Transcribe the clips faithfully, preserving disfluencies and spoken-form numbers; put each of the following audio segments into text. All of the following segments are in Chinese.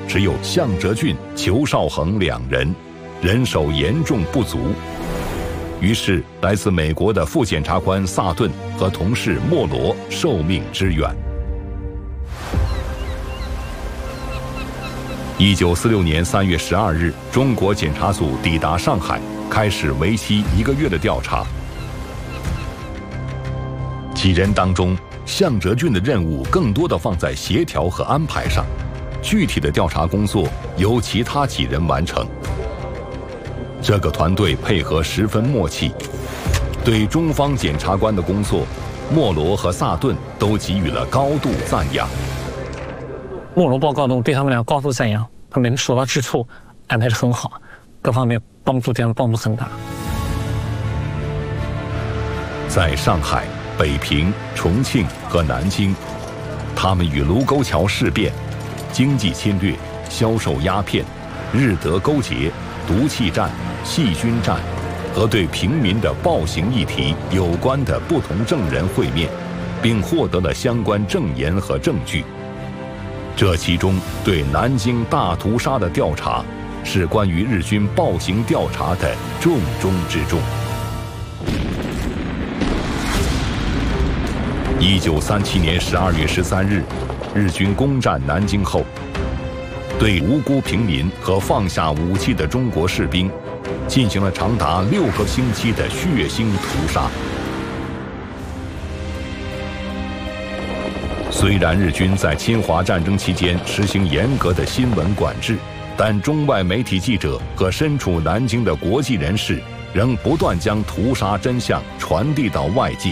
只有向哲俊、裘绍恒两人，人手严重不足。于是，来自美国的副检察官萨顿和同事莫罗受命支援。一九四六年三月十二日，中国检察组抵达上海，开始为期一个月的调查。几人当中，向哲俊的任务更多的放在协调和安排上，具体的调查工作由其他几人完成。这个团队配合十分默契，对中方检察官的工作，莫罗和萨顿都给予了高度赞扬。 莫罗报告中对他们俩高度赞扬，他们所到之处安排得很好，各方面帮助对他们帮助很大。 在上海、北平、重庆和南京，他们与卢沟桥事变、经济侵略、销售鸦片、日德勾结、毒气战、细菌战和对平民的暴行议题有关的不同证人会面，并获得了相关证言和证据。这其中对南京大屠杀的调查，是关于日军暴行调查的重中之重。一九三七年十二月十三日，日军攻占南京后，对无辜平民和放下武器的中国士兵，进行了长达六个星期的血腥屠杀。虽然日军在侵华战争期间实行严格的新闻管制，但中外媒体记者和身处南京的国际人士仍不断将屠杀真相传递到外界。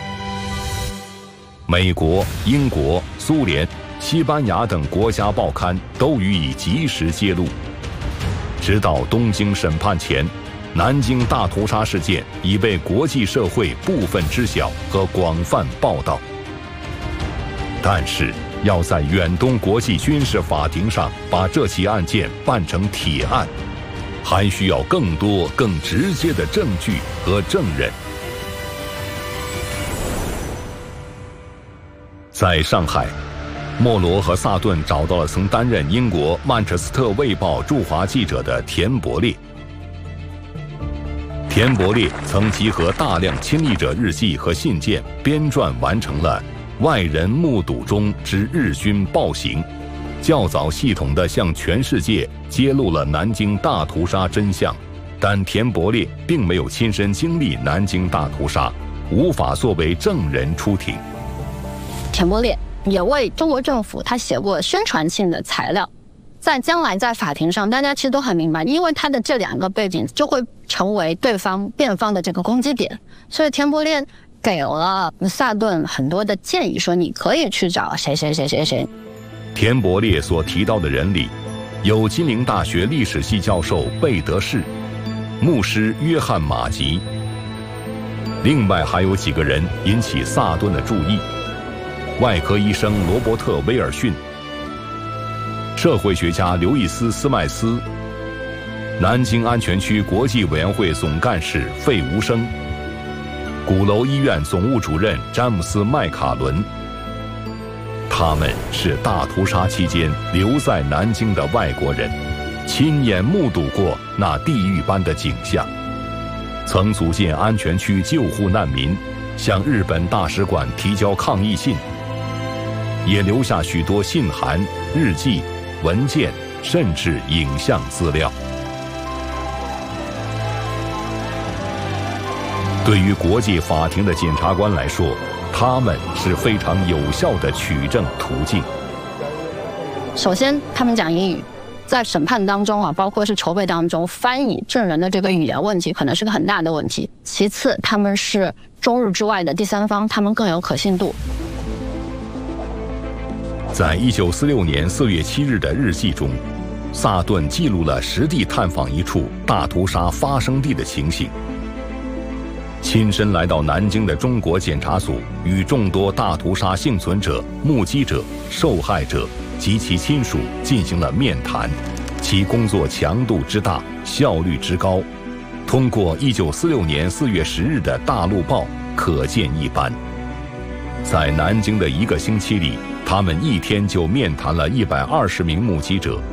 美国、英国、苏联、西班牙等国家报刊都予以及时揭露。直到东京审判前，南京大屠杀事件已被国际社会部分知晓和广泛报道。但是，要在远东国际军事法庭上把这起案件办成铁案，还需要更多更直接的证据和证人。在上海，莫罗和萨顿找到了曾担任英国《曼彻斯特卫报》驻华记者的田伯烈。田伯烈曾集合大量亲历者日记和信件，编撰完成了《外人目睹中之日军暴行》，较早系统地向全世界揭露了南京大屠杀真相。但田伯烈并没有亲身经历南京大屠杀，无法作为证人出庭。 田伯烈也为中国政府他写过宣传性的材料，在将来在法庭上，大家其实都很明白，因为他的这两个背景就会成为对方辩方的这个攻击点，所以田伯烈给了萨顿很多的建议，说你可以去找谁谁谁谁谁。 田伯烈所提到的人里，有金陵大学历史系教授贝德士、牧师约翰马吉，另外还有几个人引起萨顿的注意。外科医生罗伯特·威尔逊，社会学家刘易斯·斯麦斯，南京安全区国际委员会总干事费无声，鼓楼医院总务主任詹姆斯·麦卡伦。他们是大屠杀期间留在南京的外国人，亲眼目睹过那地狱般的景象，曾组建安全区救护难民，向日本大使馆提交抗议信，也留下许多信函、日记、文件，甚至影像资料。对于国际法庭的检察官来说，他们是非常有效的取证途径。 首先，他们讲英语，在审判当中啊，包括是筹备当中，翻译证人的这个语言问题可能是个很大的问题。其次，他们是中日之外的第三方，他们更有可信度。 在一九四六年四月七日的日记中，萨顿记录了实地探访一处大屠杀发生地的情形。亲身来到南京的中国检察组与众多大屠杀幸存者、目击者、受害者及其亲属进行了面谈，其工作强度之大、效率之高，通过一九四六年四月十日的《大陆报》可见一斑。在南京的一个星期里，他们一天就面谈了一百二十名目击者，